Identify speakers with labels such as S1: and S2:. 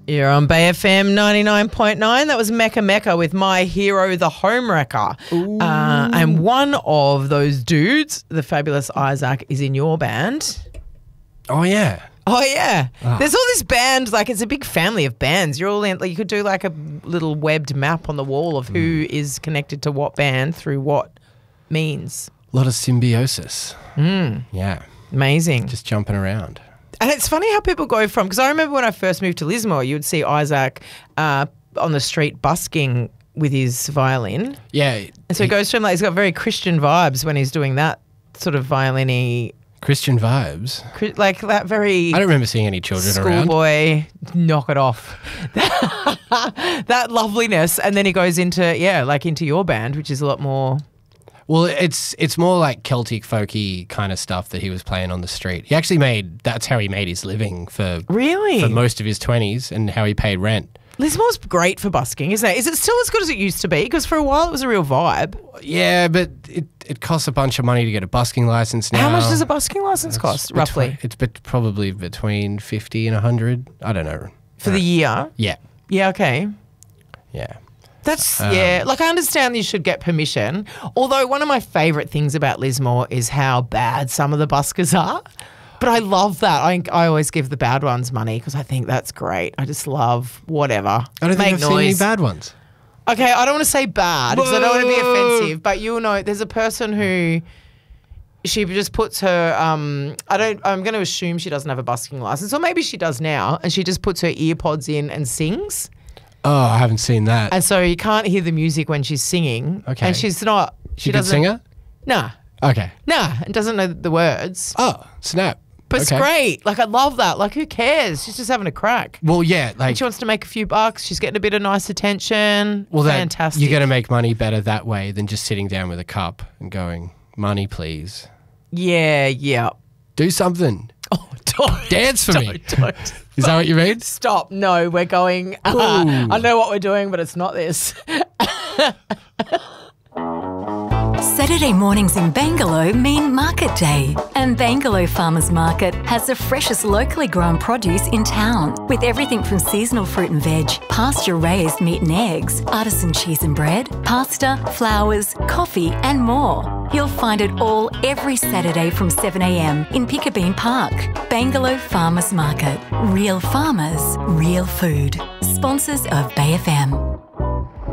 S1: You're on Bay FM 99.9. That was Mecca Mecca with My Hero, the Homewrecker. And one of those dudes, the fabulous Isaac, is in your band.
S2: Oh, yeah.
S1: Oh, yeah. There's all this band, like it's a big family of bands. You're all in, like, you could do like a little webbed map on the wall of who is connected to what band through what means.
S2: A lot of symbiosis. Yeah.
S1: Amazing.
S2: Just jumping around.
S1: And it's funny how people go from, because I remember when I first moved to Lismore, you would see Isaac on the street busking with his violin.
S2: Yeah.
S1: And so he goes from, like, he's got very Christian vibes when he's doing that sort of violin-y.
S2: Christian vibes.
S1: Like that very...
S2: I don't remember seeing any children around.
S1: Schoolboy, knock it off. That loveliness. And then he goes into, into your band, which is a lot more...
S2: Well, it's more like Celtic folky kind of stuff that he was playing on the street. He actually that's how he made his living for most of his 20s and how he paid rent.
S1: Lismore's great for busking, isn't it? Is it still as good as it used to be? Because for a while it was a real vibe.
S2: Yeah, but it costs a bunch of money to get a busking license now.
S1: How much does a busking license cost, roughly?
S2: It's probably between 50 and 100. I don't know.
S1: For the year?
S2: Yeah.
S1: Yeah, okay.
S2: Yeah.
S1: That's, like I understand you should get permission, although one of my favourite things about Lismore is how bad some of the buskers are. But I love that. I always give the bad ones money because I think that's great. I just love whatever.
S2: I don't think I've seen any bad ones.
S1: Okay, I don't want to say bad because I don't want to be offensive, but you'll know there's a person who she just puts her I'm going to assume she doesn't have a busking license, or maybe she does now, and she just puts her ear pods in and sings.
S2: Oh, I haven't seen that.
S1: And so you can't hear the music when she's singing. Okay. And she's not...
S2: She doesn't... singer?
S1: Nah.
S2: Okay.
S1: Nah, and doesn't know the words.
S2: Oh, snap.
S1: But it's great. Like, I love that. Like, who cares? She's just having a crack.
S2: Well, yeah. Like,
S1: and she wants to make a few bucks. She's getting a bit of nice attention.
S2: Well,
S1: fantastic.
S2: You're going to make money better that way than just sitting down with a cup and going, money, please.
S1: Yeah.
S2: Do something.
S1: Oh, don't.
S2: Dance for me.
S1: Don't.
S2: Is that what you mean?
S1: Stop. No, we're going. I know what we're doing, but it's not this.
S3: Saturday mornings in Bangalow mean market day, and Bangalow Farmers Market has the freshest locally grown produce in town, with everything from seasonal fruit and veg, pasture-raised meat and eggs, artisan cheese and bread, pasta, flowers, coffee and more. You'll find it all every Saturday from 7 a.m. in Piccabeen Park. Bangalow Farmers Market. Real farmers, real food. Sponsors of Bay FM.